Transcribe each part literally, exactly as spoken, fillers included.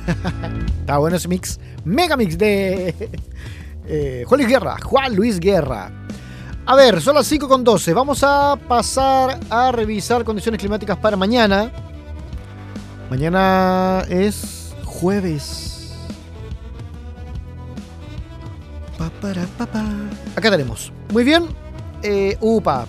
Está bueno ese mix. Mega mix de eh, Juan Luis Guerra. Juan Luis Guerra. A ver, son las cinco con doce. Vamos a pasar a revisar condiciones climáticas para mañana. Mañana es jueves. Pa, para, pa, pa. Acá tenemos. Muy bien. Eh, upa.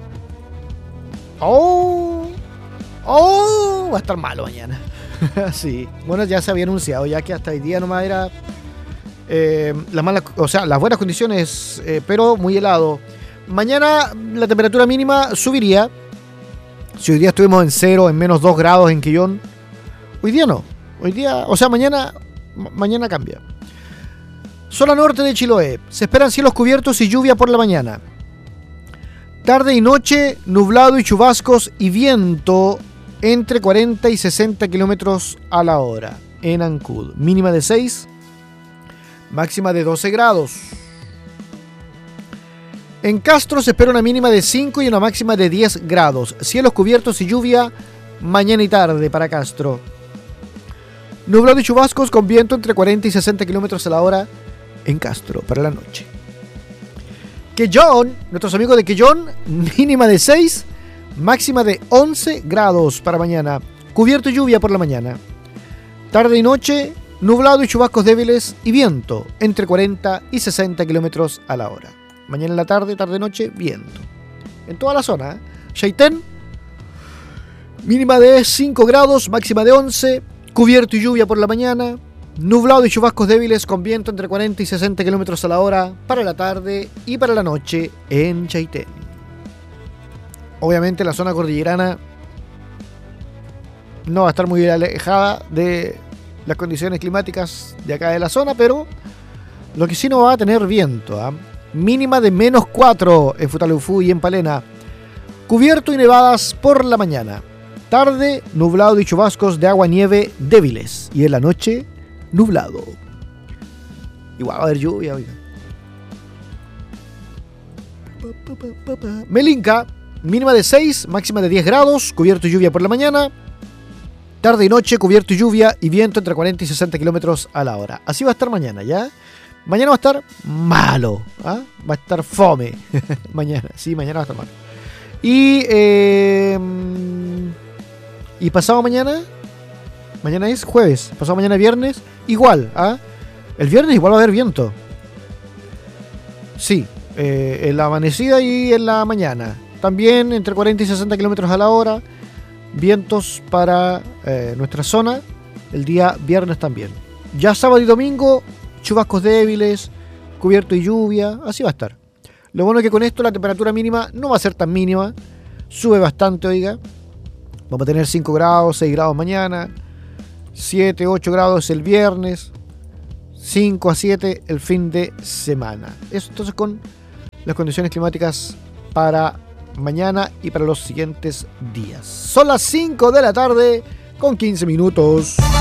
Oh. Oh. Va a estar malo mañana. Sí. Bueno, ya se había anunciado, ya que hasta hoy día nomás era eh, las malas, o sea, las buenas condiciones, eh, pero muy helado. Mañana la temperatura mínima subiría. Si hoy día estuvimos en cero, en menos dos grados en Quillón, hoy día no. Hoy día, o sea, mañana, ma- mañana cambia. Zona norte de Chiloé. Se esperan cielos cubiertos y lluvia por la mañana. Tarde y noche, nublado y chubascos y viento entre cuarenta y sesenta kilómetros a la hora en Ancud. Mínima de seis, máxima de doce grados. En Castro se espera una mínima de cinco y una máxima de diez grados. Cielos cubiertos y lluvia mañana y tarde para Castro. Nublado y chubascos con viento entre cuarenta y sesenta kilómetros a la hora en Castro para la noche. Quellón, nuestros amigos de Quellón, mínima de seis, máxima de once grados para mañana. Cubierto y lluvia por la mañana. Tarde y noche, nublado y chubascos débiles y viento entre cuarenta y sesenta kilómetros a la hora. Mañana en la tarde, tarde-noche, viento. En toda la zona, ¿eh? Chaitén, mínima de cinco grados, máxima de once, cubierto y lluvia por la mañana, nublado y chubascos débiles con viento entre cuarenta y sesenta kilómetros a la hora para la tarde y para la noche en Chaitén. Obviamente la zona cordillerana no va a estar muy alejada de las condiciones climáticas de acá de la zona, pero lo que sí no va a tener viento, ¿eh? Mínima de menos cuatro en Futaleufú y en Palena. Cubierto y nevadas por la mañana. Tarde, nublado y chubascos de agua nieve débiles. Y en la noche, nublado. Igual va a haber lluvia, oiga. Melinca, mínima de seis, máxima de diez grados. Cubierto y lluvia por la mañana. Tarde y noche, cubierto y lluvia y viento entre cuarenta y sesenta kilómetros a la hora. Así va a estar mañana, ¿ya? Mañana va a estar malo, ¿ah? Va a estar fome. Mañana, sí, mañana va a estar malo. Y, eh, y pasado mañana, mañana es jueves, pasado mañana viernes, igual, ¿ah? El viernes igual va a haber viento. Sí, eh, en la amanecida y en la mañana. También entre cuarenta y sesenta kilómetros a la hora. Vientos para eh, nuestra zona. El día viernes también. Ya sábado y domingo, chubascos débiles, cubierto y lluvia, así va a estar. Lo bueno es que con esto la temperatura mínima no va a ser tan mínima, sube bastante, oiga. Vamos a tener cinco grados, seis grados mañana, siete, ocho grados el viernes, cinco a siete el fin de semana. Eso entonces con las condiciones climáticas para mañana y para los siguientes días. Son las cinco de la tarde con quince minutos.